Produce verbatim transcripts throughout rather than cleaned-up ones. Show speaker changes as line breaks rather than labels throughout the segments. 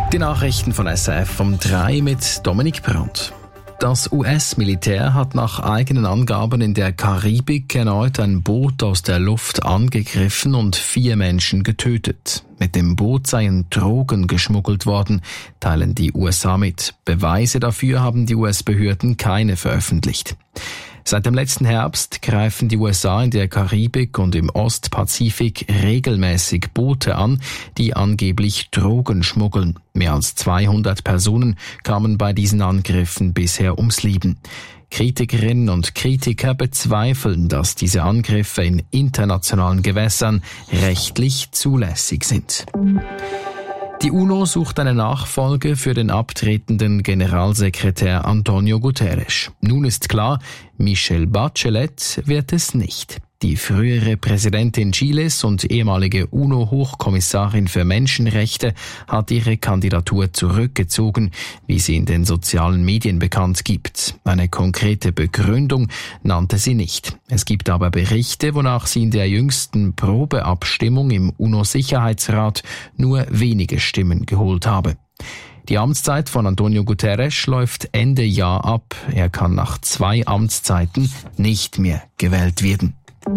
Die Nachrichten von S R F um drei mit Dominik Brandt. Das U S-Militär hat nach eigenen Angaben in der Karibik erneut ein Boot aus der Luft angegriffen und vier Menschen getötet. Mit dem Boot seien Drogen geschmuggelt worden, teilen die U S A mit. Beweise dafür haben die U S-Behörden keine veröffentlicht. Seit dem letzten Herbst greifen die U S A in der Karibik und im Ostpazifik regelmäßig Boote an, die angeblich Drogen schmuggeln. Mehr als zweihundert Personen kamen bei diesen Angriffen bisher ums Leben. Kritikerinnen und Kritiker bezweifeln, dass diese Angriffe in internationalen Gewässern rechtlich zulässig sind. Die UNO sucht eine Nachfolge für den abtretenden Generalsekretär António Guterres. Nun ist klar, Michelle Bachelet wird es nicht. Die frühere Präsidentin Chiles und ehemalige UNO-Hochkommissarin für Menschenrechte hat ihre Kandidatur zurückgezogen, wie sie in den sozialen Medien bekannt gibt. Eine konkrete Begründung nannte sie nicht. Es gibt aber Berichte, wonach sie in der jüngsten Probeabstimmung im UNO-Sicherheitsrat nur wenige Stimmen geholt habe. Die Amtszeit von António Guterres läuft Ende Jahr ab. Er kann nach zwei Amtszeiten nicht mehr gewählt werden.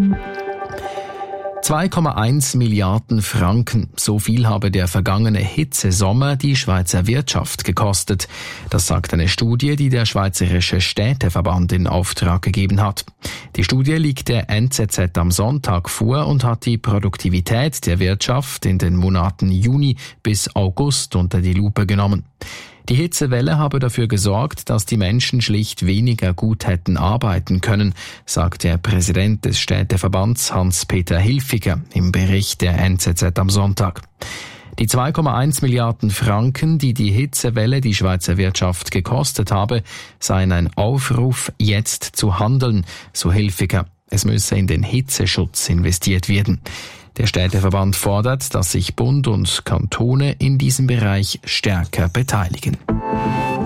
zwei Komma eins Milliarden Franken, so viel habe der vergangene Hitzesommer die Schweizer Wirtschaft gekostet. Das sagt eine Studie, die der Schweizerische Städteverband in Auftrag gegeben hat. Die Studie liegt der N Z Z am Sonntag vor und hat die Produktivität der Wirtschaft in den Monaten Juni bis August unter die Lupe genommen. Die Hitzewelle habe dafür gesorgt, dass die Menschen schlicht weniger gut hätten arbeiten können, sagt der Präsident des Städteverbands Hans-Peter Hilfiger im Bericht der N Z Z am Sonntag. Die zwei Komma eins Milliarden Franken, die die Hitzewelle die Schweizer Wirtschaft gekostet habe, seien ein Aufruf, jetzt zu handeln, so Hilfiger. Es müsse in den Hitzeschutz investiert werden. Der Städteverband fordert, dass sich Bund und Kantone in diesem Bereich stärker beteiligen.